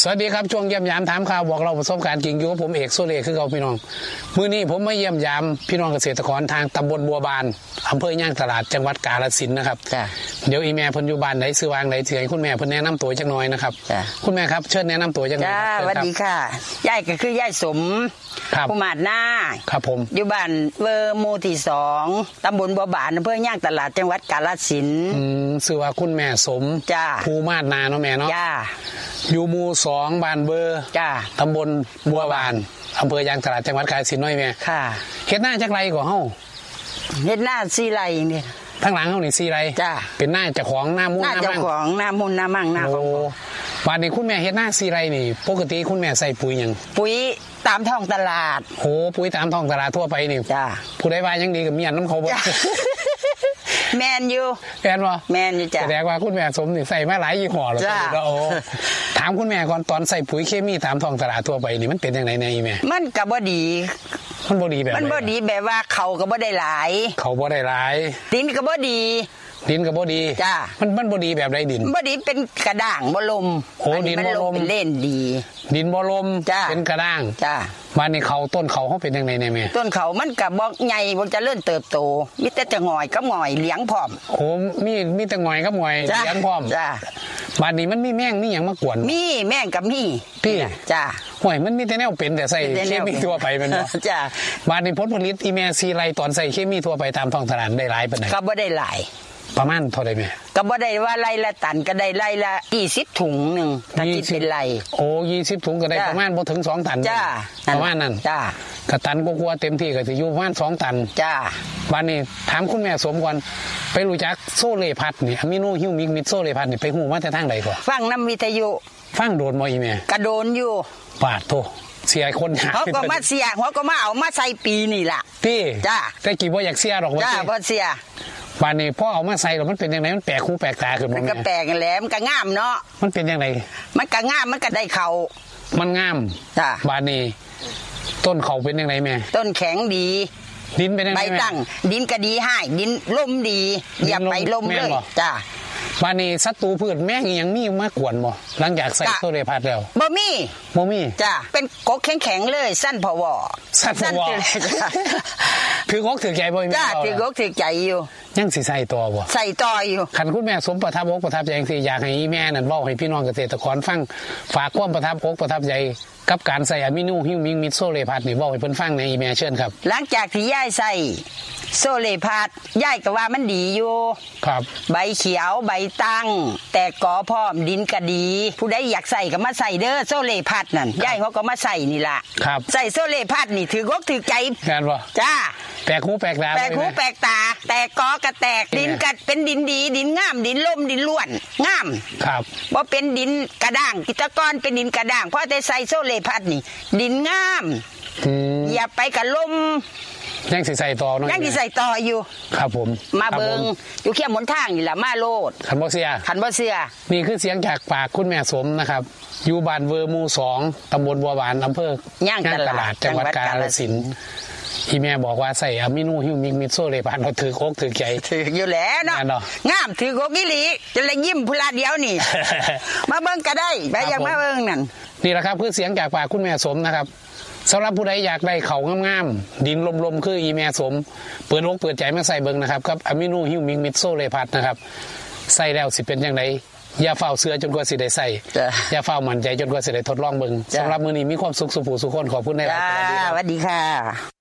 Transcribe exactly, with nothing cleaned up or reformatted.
วัสดีครับช่วงเยี่ยมยามถามข่าวบอกเราประสบการณ์จริงอยู่ผมเอกสุเรศคือเราพี่น้องมื้อนี้ผมมาเยี่ยมยามพี่น้องเกษตรกรทางตำบลบัวบานอำเภอย่างตลาดจังหวัดกาฬสินธุ์นะครับเดี๋ยวอีแม่เพิ่นอยู่บ้านไหนซื้อวางไหนเถื่อคุณแม่เพิ่นแนะนำตัวจักหน่อยนะครับคุณแม่ครับเชิญแนะนำตัวจักหน่อยสวัสดีค่ะยายก็คือยายสมผู้มาดหน้าครับผมอยู่บ้านเวอร์หมู่ที่สองตำบลบัวบานอำเภอย่างตลาดจังหวัดกาฬสินธุ์อืมชื่อว่าคุณแม่สมผู้มาดหน้าเนาะแม่เนาะอยู่หมู่สองบ้านเบอร์จ้าตำบลบัวบานอำเภอยางตลาดจังหวัดกาฬสินธุ์น้อยแม่ค่ะเฮ็ดหน้าจักไรกว่าเฮาเฮ็ดหน้าสี่ไร่นี่ทั้งหลังเฮานี่สี่ไร่จ้าเป็นหน้าเจ้าของหน้ามุ่นหน้ามั่งหน้าเจ้าของหน้ามุ่นหน้ามั่งหน้าของบ้านนี้คุณแม่เฮ็ดหน้าสี่ไร่นี่ปกติคุณแม่ใส่ปุ๋ยหยังปุ๋ยตามท้องตลาดโอ้ปุ๋ยตามท้องตลาดทั่วไปนี่จ้าผู้ใดว่ายังดีกับเมียน้ำเขาบ่แมนอยู่แม่นบ่แมนอยู่จ้ะแสดงว่าคุณแม่สมนี่ใส่มาหลายยี่ห้อแล้วก็โอ้ถามคุณแม่ก่อนตอนใส่ปุ๋ยเคมีตามท้องตลาดทั่วไปนี่มันเป็นจังได๋แน่อีแม่มันก็บ่ดีมันบ่ดีแบบมันบ่ดีแบบว่าเขาก็บ่ได้หลายเขาบ่ได้หลายดินก็บ่ดีดินก็บ่ดีจ้ามันมันบ่ดีแบบใดดินบ่ดีเป็นกระด้างบ่ลมโอ้ดินบ่ลมเป็นเล่นดีดินบ่ลมเป็นกระด้างจ้าบ้านนี้เขาต้นเขาเฮาเป็นจังได๋แน่แม่ต้นเขามันก็บ่ใหญ่บ่เจริญเติบโตมีแต่จะงอยกับงอยเหลียงพร้อมโอ้มีมีแต่งอยกับงอยเหลียงพร้อมจ้าบ้านนี้มันมีแมงมีหยังมากวนมีแมงกับมีพี่จ้าห่วยมันมีแต่แนวเป็นแต่ใส่เคมีทั่วไปแม่นบ่จ้าบ้านนี้ผลผลิตอีแม่สี่ไร่ตอนใส่เคมีทั่วไปตามท้องตลาดได้หลายปานใดก็บ่ได้หลายประมาณเท่าใดแม่ก็บ่ได้ว่าไร่ละตันก็ได้ไร่ละยี่สิบถุงนึงถ้าคิดเป็นไร่โอ้ยี่สิบถุงก็ได้ประมาณบ่ถึงสองตันจ้าประมาณนั้นจ้าก็ตันกว่าๆเต็มที่ก็สิอยู่ประมาณสองตันจ้าบ้านนี้ถามคุณแม่สมก่อนไปรู้จักโซเลพัดนี่อะมิโนฮิวมิกมิดโซเลพัดนี่ไปฮู้มาแต่ทางใดก่อนฟังน้ำวิทยุฟังโดนบ่อีแม่กระโดนอยู่ปาดโตเสียคนหาเขาก็มาเสียเขาก็มาเอามาใส่ปีนี่ล่ะพี่จ้าแต่กี่บ่อยากเสียดอกว่าจ้าบ่เสียบ้านนี้พ่อเอามาใส่แล้วมันเป็นยังไงมันแปลกหูแปลกตาขึ้นมันก็แปลกกันแหละมันก็งามเนาะมันเป็นยังไงมันก็งามมันก็ได้เขามันงามจ้าบ้านนี้ต้นเขาเป็นยังไงแม่ต้นแข็งดีดินเป็นยังไงใบตั้งดินก็ดีให้ดินล่มดีอย่าไปล่มเลยจ้าบ้านนี้ศัตรูพืชแม่งยังมีมากวนบ่หลังจากใส่โซเลพัดแล้วบ่มีบ่มีจ้าเป็นกกแข็งๆเลยสั้นพอวอสั้นพอวอถือกกถือใจบ่มีจ้าถือกกถือใจอยู่ยังสิใส่ต่อบ่ใส่ต่ออยู่คันคุณแม่สมประทับอกประทับใจจังซี่อยากให้แม่นั่นเว้าให้พี่น้องเกษตรกรฟังฝากความประทับอกประทับใจกับการใส่อะมิโนฮิวมิกมิดโซเลพัดนี่เว้าให้เพิ่นฟังในอีแม่เชิญครับหลังจากที่ยายใส่โซเลพัดยายก็ว่ามันดีอยู่ครับใบเขียวใบตั้งแต่กอพร้อมดินก็ดีผู้ใดอยากใส่ก็มาใส่เด้อโซเลพัดนั่นยายเขาก็มาใส่นี่ล่ะครับใส่โซเลพัดนี่ถือกกถือใจแม่นบ่จ้าแปลกหูแปลกตาแปลกหูแปลกตาแต่กอกระแตกดินกัดเป็นดินดีดินงามดินล่มดินล้วนงามครับบ่เป็นดินกระด้างกิจกรเป็นดินกระด้างเพราะแต่ใส่โซเลพัดนี่ดินงามอย่าไปกับลมยังสิใส่ต่อเนาะยังสิใส่ต่ออยู่ครับผมมาเบิงอยู่เขี้ยมหนทางนี่แหละมาโลดขันบ่เสียขันบ่เสียนี่คือเสียงจากปากคุณแม่สมนะครับอยู่บ้านเวอร์หมู่สองตำบลบัวบานอำเภอย่างตลาดจังหวัดกาฬสินธุ์ที่แม่บอกว่าใส่อะมิโนฮิวมิกมิดโซเลพัดเราถือโคกถือใจถืออยู่แล้วเนาะงามถือโคกอีหลีจะเลยยิ้มพลาเดียวนี่มาเบิ่งก็ได้ไปอย่างมาเบิ่งนั่นนี่แหละครับคือเสียงจากปากคุณแม่สมนะครับสำหรับผู้ใดอยากได้เขางามๆดินลมๆคืออีแม่สมเปิดอกเปิดใจมาใส่เบิ่งนะครับกับอะมิโนฮิวมิกมิดโซเลพัดนะครับใส่แล้วสิเป็นจังไดอย่าเฝ้าเสือจนกว่าสิได้ใส่อย่าเฝ้ามั่นใจจนกว่าสิได้ทดลองเบิ่งสำหรับมื้อนี้มีความสุขสุขผู้สุขคนขอบคุณในหลายสวัสดีค่ะ